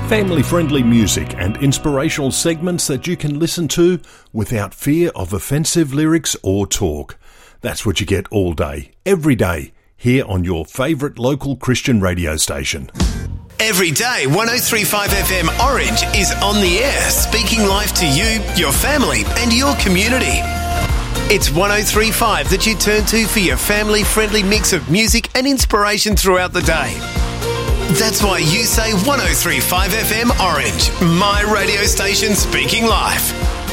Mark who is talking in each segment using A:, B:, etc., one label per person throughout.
A: Family-friendly music and inspirational segments that you can listen to without fear of offensive lyrics or talk. That's what you get all day, every day, here on your favourite local Christian radio station.
B: Every day, 103.5 FM Orange is on the air, speaking life to you, your family and your community. It's 103.5 that you turn to for your family-friendly mix of music and inspiration throughout the day. That's why you say 103.5 FM Orange, my radio station speaking life.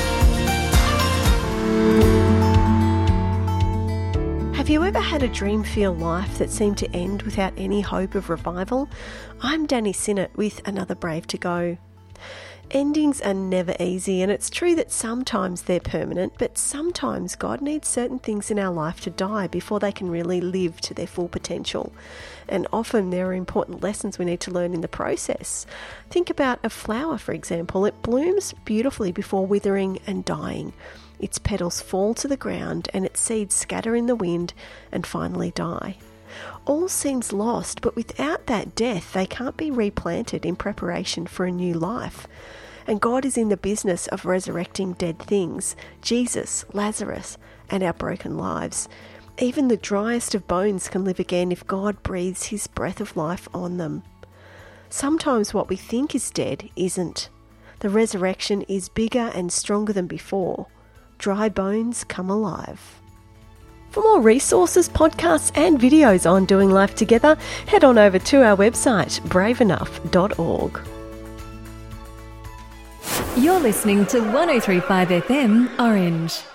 C: Have you ever had a dream-filled life that seemed to end without any hope of revival? I'm Danny Sinnott with another Brave to Go. Endings are never easy, and it's true that sometimes they're permanent, but sometimes God needs certain things in our life to die before they can really live to their full potential. And often there are important lessons we need to learn in the process. Think about a flower, for example. It blooms beautifully before withering and dying. Its petals fall to the ground and its seeds scatter in the wind and finally die. All seems lost, but without that death, they can't be replanted in preparation for a new life. And God is in the business of resurrecting dead things, Jesus, Lazarus, and our broken lives. Even the driest of bones can live again if God breathes his breath of life on them. Sometimes what we think is dead isn't. The resurrection is bigger and stronger than before. Dry bones come alive. For more resources, podcasts and videos on doing life together, head on over to our website, braveenough.org.
D: You're listening to 103.5 FM Orange.